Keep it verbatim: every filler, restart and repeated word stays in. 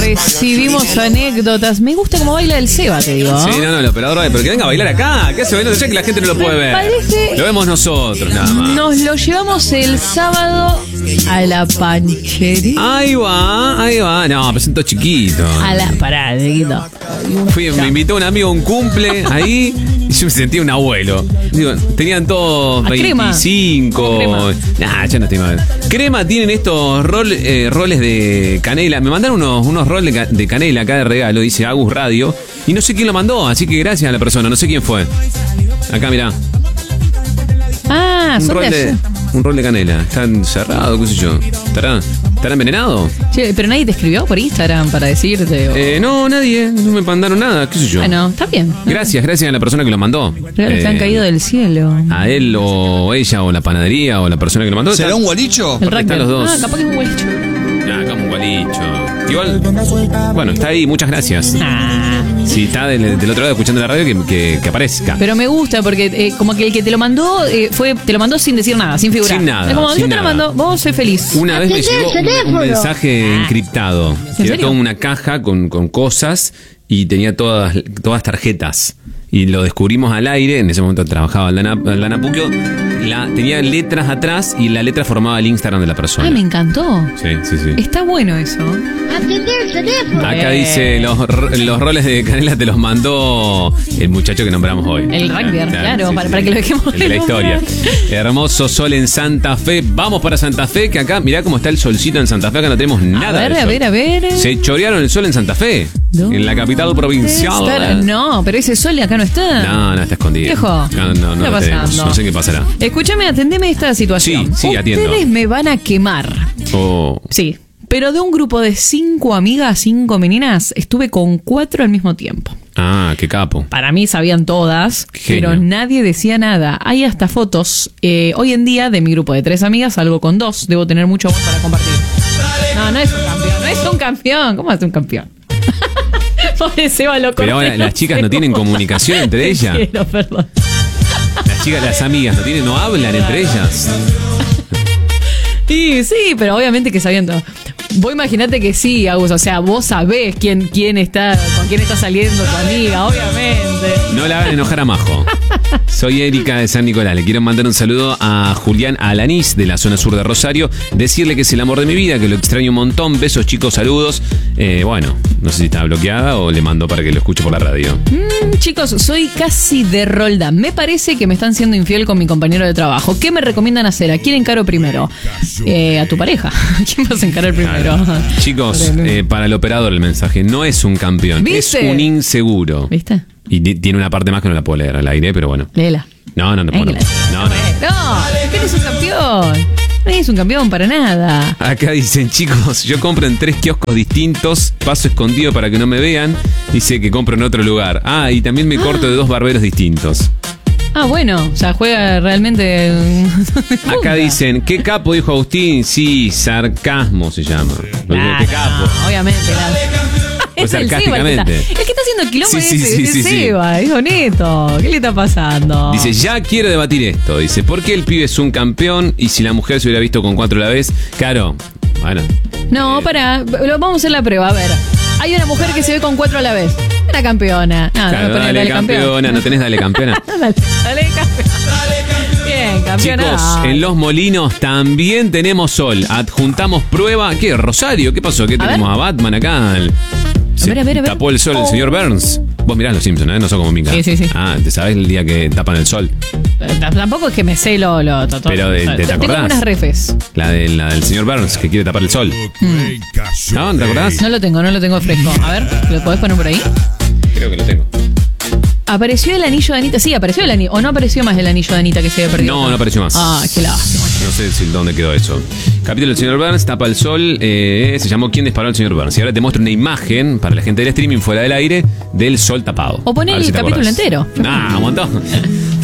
recibimos anécdotas. Me gusta cómo baila el Seba, te digo. Sí, no, no, el operador, pero que venga a bailar acá. ¿Qué hace bailando? Ya que la gente no lo puede ver. Parece... Lo vemos nosotros, nada más. Nos lo llevamos el sábado a la panchería. Ahí va, ahí va. No, pero son todos chiquitos. A la parada, chiquito. Fui, me invitó un amigo a un cumple ahí y yo me sentía un abuelo. Digo, tenían todos veinticinco. Crema. Nah, ya no estoy mal. Crema tienen estos rol, eh, roles de canela. Me mandaron unos, unos roles de, ca- de canela acá de regalo, dice Agus Radio. Y no sé quién lo mandó, así que gracias a la persona, no sé quién fue. Acá, mirá. Ah, Un son rol de de, allá. un rol de canela. Están cerrados, qué sé yo. ¿Estará, estará envenenado? Che, pero nadie te escribió por Instagram para decirte. O... Eh, no, nadie. No me mandaron nada, qué sé yo. Bueno, está bien. Gracias, gracias a la persona que lo mandó. Regalos que han Eh, caído del cielo. A él o ella o la panadería o la persona que lo mandó. ¿Será Está- un gualicho? El están rugby. los dos. Ah, capaz que es un huelicho. Ah, como un gualicho. Igual, bueno, está ahí, muchas gracias. Ah, Si está del, del otro lado escuchando la radio, que, que, que aparezca. pero me gusta porque eh, como que el que te lo mandó eh, fue te lo mandó sin decir nada, sin figurar. Sin nada, Es como, sin yo te nada. lo mando, vos soy feliz. Una vez me llegó un, un mensaje encriptado. ¿En Era serio? toda una caja con, con cosas y tenía todas, todas tarjetas. Y lo descubrimos al aire. En ese momento trabajaba Aldana, Aldana Puquio. La, tenía letras atrás y la letra formaba el Instagram de la persona. Ah, me encantó. Sí, sí, sí. Está bueno eso. Acá Eh. dice, los, ro- los roles de canela te los mandó el muchacho que nombramos hoy. El rugby, claro, para- para que lo dejemos El de la de historia. nombrar. Hermoso sol en Santa Fe. Vamos para Santa Fe, que acá, mirá cómo está el solcito en Santa Fe, acá no tenemos nada. A ver, de a sol. ver, a ver. Se chorearon el sol en Santa Fe, ¿Dónde en la capital provincial. está? No, pero ese sol acá no está. No, no, está escondido. Viejo, No, no, no, ¿qué está lo tenemos. pasando? No sé qué pasará. Escúchame, atendeme esta situación. Sí, sí, atiendo. Ustedes me van a quemar. Oh, Sí, pero de un grupo de cinco amigas, cinco meninas, estuve con cuatro al mismo tiempo. ah, qué capo. Para mí sabían todas, Genio. pero nadie decía nada. Hay hasta fotos. Eh, hoy en día, de mi grupo de tres amigas, salgo con dos. Debo tener mucho amor para compartir. No, no es un campeón, no es un campeón. ¿Cómo es un campeón? Pobre Seba, lo Pero ahora corté, las no chicas sé no tienen cómo. comunicación entre Te ellas. quiero, perdón. Las chicas, las amigas, no tienen, no hablan entre ellas. Sí, sí, pero obviamente que sabiendo. Vos imaginate que sí, Agus, o sea, vos sabés quién, quién está, con quién está saliendo tu amiga, obviamente. No la hagan enojar a Majo. Soy Erika de San Nicolás. Le quiero mandar un saludo a Julián Alanís de la zona sur de Rosario. Decirle que es el amor de mi vida, que lo extraño un montón. Besos, chicos, saludos. Eh, bueno, no sé si está bloqueada o le mando para que lo escuche por la radio. Mm, chicos, soy casi de Roldán. Me parece que me están siendo infiel con mi compañero de trabajo. ¿Qué me recomiendan hacer? ¿A quién encaro primero? Eh, a tu pareja. ¿A quién vas a encarar primero? Chicos, eh, para el operador el mensaje no es un campeón, ¿Viste? es un inseguro. ¿Viste? Y di- tiene una parte más que no la puedo leer al aire, pero bueno. Léela. No, no, no, Ay, no, que no, la- no, no. No, ¿qué eres un campeón? No eres un campeón para nada. Acá dicen, chicos, yo compro en tres kioscos distintos, paso escondido para que no me vean. Dice que compro en otro lugar. Ah, y también me corto de dos barberos distintos. Ah, bueno, o sea, juega realmente. Acá dicen, ¿qué capo dijo Agustín? Sí, sarcasmo se llama. Lo digo, Ah, ¿qué capo? no, obviamente. la- Pues Es el Seba el que está- sarcásticamente. El que está haciendo el quilombo Sí, sí, ese, sí, es sí, sí. Seba, es honesto. ¿Qué le está pasando? Dice, ya quiero debatir esto. Dice, ¿por qué el pibe es un campeón y si la mujer se hubiera visto con cuatro a la vez? Claro, bueno. No, pará, lo- vamos a hacer la prueba. A ver, hay una mujer que se ve con cuatro a la vez. Una campeona. No, Claro, no, ponele, dale, campeona, ¿no tenés dale campeona? dale, dale, campeona. Bien, campeona. Chicos, en Los Molinos también tenemos sol. Adjuntamos prueba. ¿Qué? Rosario, ¿qué pasó? ¿Qué A tenemos ver. a Batman acá? El- Se ver, a ver, a ver. tapó el sol el Oh. señor Burns. Vos mirás los Simpsons, ¿eh? No sos como Minka. Sí, sí, sí. Ah, ¿te sabés el día que tapan el sol? Eh, t- Tampoco es que me sé lo. lo to- to- Pero de- ¿te Tengo acordás? unas refes. La, de, la del señor Burns que quiere tapar el sol. ¿No? ¿Te acordás? No lo tengo, no lo tengo fresco. A ver, ¿lo podés poner por ahí? Creo que lo tengo. ¿Apareció el anillo de Anita? Sí, apareció el anillo. ¿O no apareció más el anillo de Anita que se había perdido? No, no apareció más. Ah, qué lástima. No sé si dónde quedó eso. Capítulo del señor Burns, tapa el sol. eh, se llamó ¿Quién disparó al señor Burns? Y ahora te muestro una imagen para la gente del streaming fuera del aire del sol tapado. O poné A ver el si te capítulo acordás. entero. Ah, un montón.